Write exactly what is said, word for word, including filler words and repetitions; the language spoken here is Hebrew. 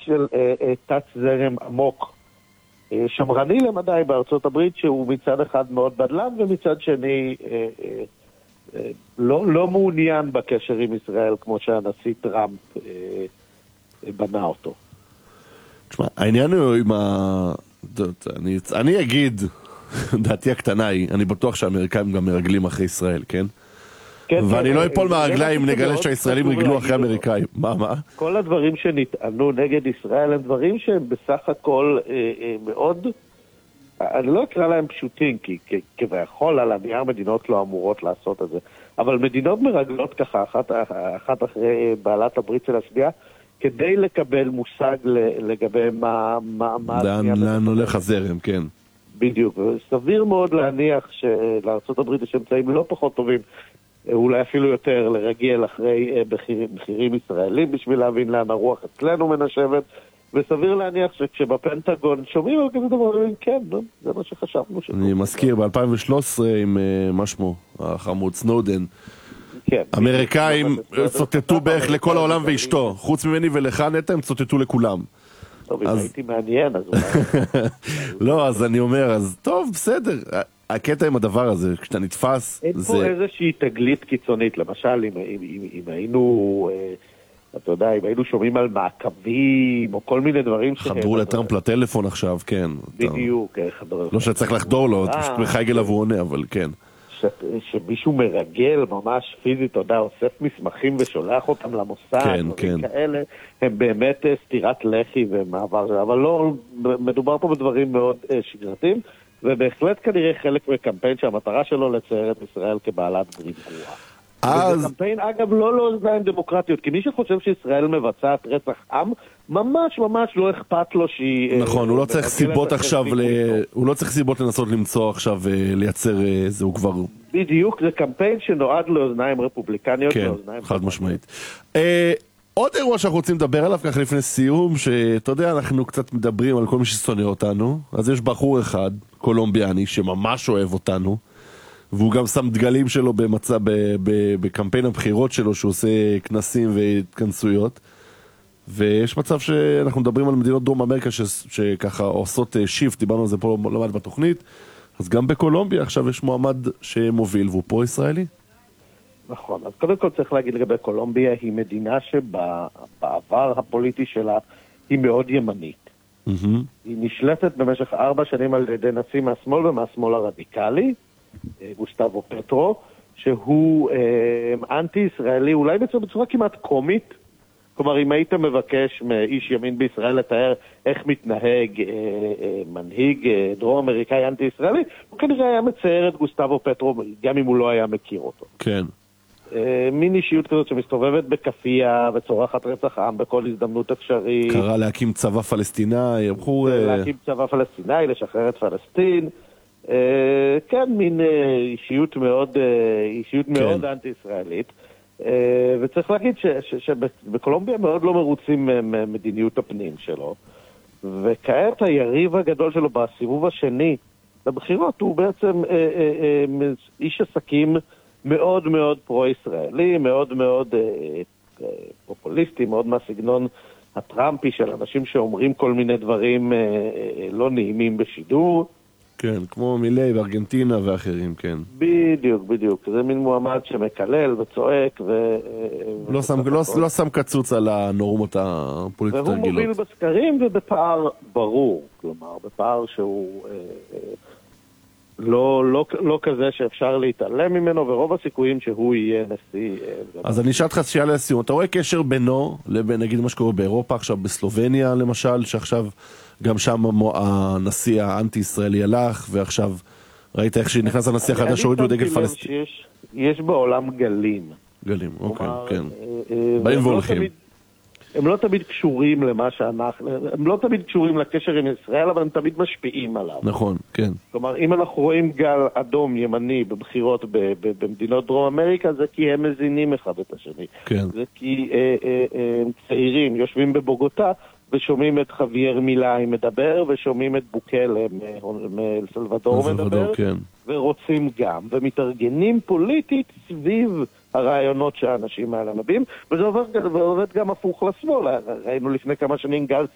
של אה, אה, תת זרם עמוק, אה, שמרני למדי בארצות הברית, שהוא מצד אחד מאוד בדלן, ומצד שני אה, אה, אה, לא, לא מעוניין בקשר עם ישראל, כמו שהנשיא טראמפ אה, אה, בנה אותו. תשמע, העניין הוא עם ה... אני, אני אגיד, דעתי הקטנה היא, אני בטוח שהאמריקאים גם מרגלים אחרי ישראל, כן? כן, ואני כן, לא אפול מהרגליים, זה נגלה מאוד שהישראלים חשוב רגלו להגיד אחרי אותו. האמריקאים. מה, מה? כל הדברים שנטענו נגד ישראל הם דברים שהם בסך הכל אה, אה, מאוד, אני לא אקרא להם פשוטים, כי כ- כביכול על הנייר מדינות לא אמורות לעשות את זה, אבל מדינות מרגלות ככה, אחת, אחת אחרי בעלת הברית של השנייה, כדי לקבל מושג ל- לגבי מה... מה, מה לאן, לאן הולך הזרם, כן. בדיוק, וסביר מאוד להניח שלארצות הברית יש אמצעים לא פחות טובים, אולי אפילו יותר, לרגיל אחרי בחירים, בחירים ישראלים בשביל להבין לאן הרוח אצלנו מנשבת, וסביר להניח שכשבפנטגון שומעים על כזה דבר, כן, זה מה שחשבנו. אני מזכיר, ב-אלפיים ושלוש עשרה עם מה שמו, החמוד סנודן, כן, אמריקאים צוטטו בערך לכל העולם ואשתו, חוץ ממני ולך נטע הם צוטטו לכולם. טוב, אם הייתי מעניין, אז אולי... לא, אז אני אומר, אז טוב, בסדר. הקטע עם הדבר הזה, כשאתה נתפס, אין פה איזושהי תגלית קיצונית, למשל, אם היינו... אתה יודע, אם היינו שומעים על מעקבים, או כל מיני דברים ש... חדרו לטראמפ לטלפון עכשיו, כן. בדיוק, חדרו. לא שצריך לחדור לו, אתה פשוט מחייגל עבור עונה, אבל כן. שמישהו מרגל ממש פיזית, אתה יודע, אוסף מסמכים ושולח אותם למוסד, כן, כן. כאלה, הם באמת סתירת לחי ומעבר, אבל לא, מדובר פה בדברים מאוד שגרתיים, ובהחלט כנראה חלק מקמפיין שהמטרה שלו לצייר את ישראל כבעלת ברית גרועה. אז... וזה קמפיין, אגב, לא לאוזניים דמוקרטיות, כי מי שחושב שישראל מבצעת רצח עם, ממש ממש לא אכפת לו שהיא... נכון, הוא לא צריך סיבות עכשיו, הוא לא צריך סיבות לנסות למצוא עכשיו, לייצר זה, הוא כבר... בדיוק, זה קמפיין שנועד לאוזניים רפובליקניות. כן, חד משמעית. עוד אירוע שאנחנו רוצים לדבר עליו ככה לפני סיום, שאתה יודע, אנחנו קצת מדברים על כל מי ששונא אותנו, אז יש בחור אחד, קולומביאני, שממש אוהב אותנו, והוא גם שם דגלים שלו במצע, ב, ב, בקמפיין הבחירות שלו, שהוא עושה כנסים והתכנסויות, ויש מצב שאנחנו מדברים על מדינות דרום אמריקה ש, שככה עושות שיפט, דיברנו על זה פה למד בתוכנית, אז גם בקולומביה עכשיו יש מועמד שמוביל, והוא פה ישראלי. נכון, אז קודם כל צריך להגיד לגבי קולומביה, היא מדינה שבעבר הפוליטי שלה היא מאוד ימנית. Mm-hmm. היא נשלטת במשך ארבע שנים על ידי נשיא מהשמאל ומהשמאל הרדיקלי, גוסטבו פטרו, שהוא אה, אנטי-ישראלי, אולי בצורה, בצורה כמעט קומית. כלומר, אם היית מבקש מאיש ימין בישראל לתאר איך מתנהג אה, אה, מנהיג אה, דרום אמריקאי אנטי-ישראלי, הוא כנראה היה מצייר את גוסטבו פטרו, גם אם הוא לא היה מכיר אותו. כן. אה, מין אישיות כזאת שמסתובבת בקפייה וצורחת רצח עם בכל הזדמנות אפשרית. קרא להקים צבא פלסטיני, בחור... להקים צבא פלסטיני, לשחרר את פלסטין. Uh, כן, מין uh, אישיות מאוד, uh, אישיות כן. מאוד אנטי-ישראלית, uh, וצריך להגיד שבקולומביה מאוד לא מרוצים ממדיניות הפנים שלו, וכעת היריב הגדול שלו בסיבוב השני לבחירות הוא בעצם uh, uh, uh, איש עסקים מאוד מאוד פרו-ישראלי, מאוד מאוד uh, uh, פופוליסטי, מאוד מהסגנון הטראמפי של אנשים שאומרים כל מיני דברים uh, uh, לא נעימים בשידור, כן, כמו מילי בארגנטינה ואחרים, כן. בדיוק, בדיוק. זה מין מועמד שמקלל וצועק ו... לא שם, לא, לא שם קצוץ על הנורמות הפוליטיות הרגילות. והוא מוביל בסקרים ובפער ברור. כלומר, בפער שהוא אה, אה, לא, לא, לא כזה שאפשר להתעלם ממנו, ורוב הסיכויים שהוא יהיה נשיא. אה, אז אני אשאל אותך שאלה לסיום. אתה רואה קשר בינו לבין, נגיד מה שקורה באירופה, עכשיו בסלובניה למשל, שעכשיו... גם שם הנשיא האנטי-ישראלי הלך, ועכשיו ראית איך שנכנס הנשיא החדש שהורידו דגל פלסטין. יש בעולם גלים. גלים, אוקיי, כן. באים והולכים. הם לא תמיד קשורים למה שאנחנו, הם לא תמיד קשורים לקשר עם ישראל, אבל הם תמיד משפיעים עליו. נכון, כן. כלומר, אם אנחנו רואים גל אדום ימני בבחירות במדינות דרום אמריקה, זה כי הם מזינים אחד את השני. כן. זה כי צעירים יושבים בבוגוטה, ושומעים את חווייר מילאי מדבר, ושומעים את בוקלה מסלבדור מדבר, כן. ורוצים גם, ומתארגנים פוליטית סביב הרעיונות שהאנשים האלה מביאים, וזה עובד, עובד גם הפוך לשמאל. ראינו לפני כמה שנים גל